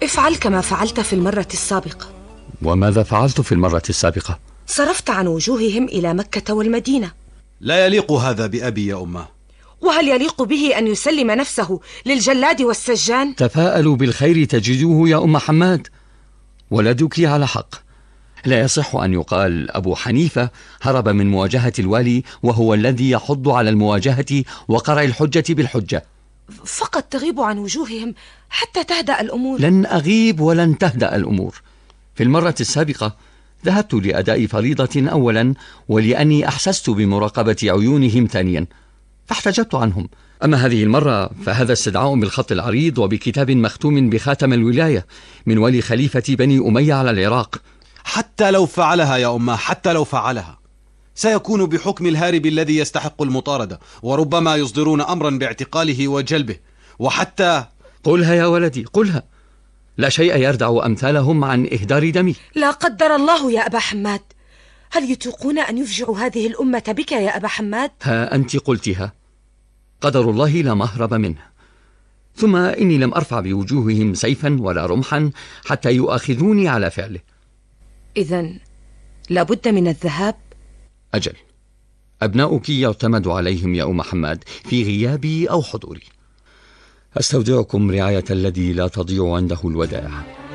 افعل كما فعلت في المرة السابقة. وماذا فعلت في المرة السابقة؟ صرفت عن وجوههم إلى مكة والمدينة. لا يليق هذا بأبي يا أمه. وهل يليق به أن يسلم نفسه للجلاد والسجان؟ تفاءلوا بالخير تجدوه يا أم حماد، ولدك على حق. لا يصح أن يقال أبو حنيفة هرب من مواجهة الوالي وهو الذي يحض على المواجهة وقرع الحجة بالحجة. فقط تغيب عن وجوههم حتى تهدأ الأمور. لن أغيب ولن تهدأ الأمور. في المرة السابقة ذهبت لأداء فريضة أولا، ولأني أحسست بمراقبة عيونهم ثانيا فاحتجبت عنهم. أما هذه المرة فهذا استدعاء بالخط العريض وبكتاب مختوم بخاتم الولاية من ولي خليفة بني أمية على العراق. حتى لو فعلها يا أمه، حتى لو فعلها سيكون بحكم الهارب الذي يستحق المطاردة، وربما يصدرون أمرا باعتقاله وجلبه. وحتى قلها يا ولدي، قلها. لا شيء يردع أمثالهم عن إهدار دمي. لا قدر الله يا أبا حماد. هل يطيقون أن يفجعوا هذه الأمة بك يا أبا حماد؟ ها أنت قلتها، قدر الله لا مهرب منه. ثم إني لم أرفع بوجوههم سيفا ولا رمحا حتى يؤاخذوني على فعله. إذن لابد من الذهاب؟ أجل، أبناؤك يعتمد عليهم يا أم حماد في غيابي أو حضوري. أستودعكم رعاية الذي لا تضيع عنده الودائع.